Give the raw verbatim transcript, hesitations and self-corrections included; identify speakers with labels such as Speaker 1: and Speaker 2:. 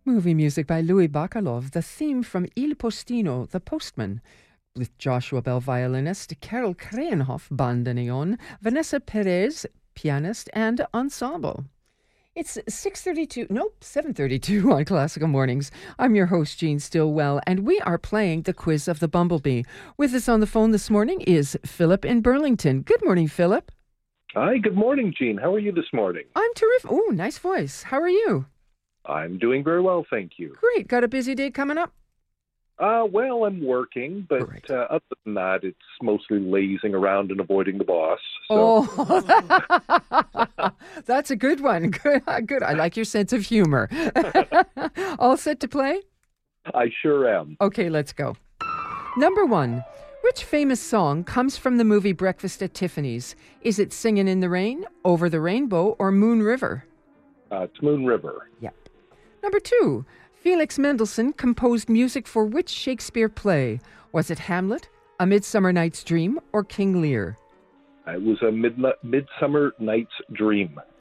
Speaker 1: Movie music by Louis Bacalov, the theme from Il Postino, The Postman, with Joshua Bell violinist, Carol Krahenhoff bandoneon, Vanessa Perez pianist, and ensemble. It's six thirty-two, nope, seven thirty-two on Classical Mornings. I'm your host, Jean Stillwell, and we are playing the Quiz of the Bumblebee. With us on the phone this morning is Philip in Burlington. Good morning, Philip.
Speaker 2: Hi, good morning, Jean. How are you this morning?
Speaker 1: I'm terrific. Oh, nice voice. How are you?
Speaker 2: I'm doing very well, thank you.
Speaker 1: Great. Got a busy day coming up?
Speaker 2: Uh, well, I'm working, but
Speaker 1: Right.
Speaker 2: uh, other than that, it's mostly lazing around and avoiding the boss. So.
Speaker 1: Oh, that's a good one. Good, good. I like your sense of humor. All set to play?
Speaker 2: I sure am.
Speaker 1: Okay, let's go. Number one. Which famous song comes from the movie Breakfast at Tiffany's? Is it Singin' in the Rain, Over the Rainbow, or Moon River?
Speaker 2: Uh, it's Moon River.
Speaker 1: Yep. Number two. Felix Mendelssohn composed music for which Shakespeare play? Was it Hamlet, A Midsummer Night's Dream, or King Lear?
Speaker 2: It was a mid- Midsummer Night's Dream.